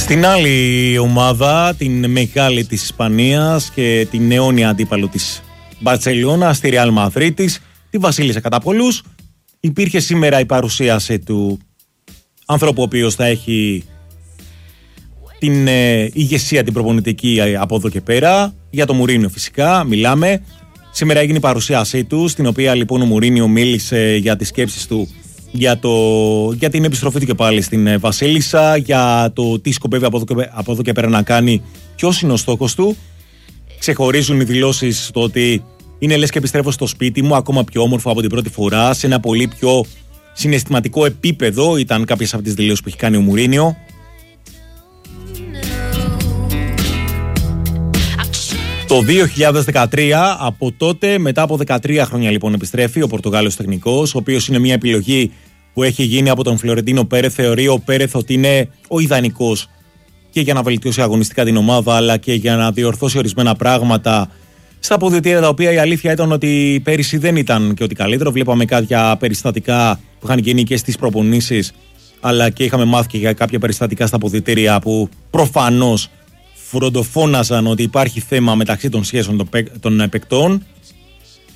Στην άλλη ομάδα, την μεγάλη της Ισπανίας και την αιώνια αντίπαλο της Μπαρτσελώνα, στη Ρεάλ Μαδρίτης, τη βασίλισσα κατά πολλούς, υπήρχε σήμερα η παρουσίαση του ανθρώπου ο οποίος θα έχει την ηγεσία την προπονητική από εδώ και πέρα. Για το Μουρίνιο φυσικά μιλάμε. Σήμερα έγινε η παρουσίασή του, στην οποία λοιπόν ο Μουρίνιο μίλησε για τις σκέψεις του για την επιστροφή του και πάλι στην Βασίλισσα, για το τι σκοπεύει από εδώ και πέρα να κάνει, ποιος είναι ο στόχος του. Ξεχωρίζουν οι δηλώσεις στο ότι είναι λες και επιστρέφω στο σπίτι μου, ακόμα πιο όμορφο από την πρώτη φορά, σε ένα πολύ πιο συναισθηματικό επίπεδο. Ήταν κάποιες από τις δηλώσεις που έχει κάνει ο Μουρίνιο. Το 2013, από τότε, μετά από 13 χρόνια λοιπόν επιστρέφει ο Πορτογάλος τεχνικός, ο οποίος είναι μια επιλογή που έχει γίνει από τον Φλωρεντίνο Πέρεθ. Θεωρεί ο Πέρεθ ότι είναι ο ιδανικός και για να βελτιώσει αγωνιστικά την ομάδα, αλλά και για να διορθώσει ορισμένα πράγματα στα αποδυτήρια, τα οποία η αλήθεια ήταν ότι πέρυσι δεν ήταν και ότι καλύτερο. Βλέπαμε κάποια περιστατικά που είχαν γίνει και στις προπονήσεις, αλλά και είχαμε μάθει και για κάποια περιστατικά στα αποδυτήρια που προφανώς φροντοφώναζαν ότι υπάρχει θέμα μεταξύ των σχέσεων των παικτών.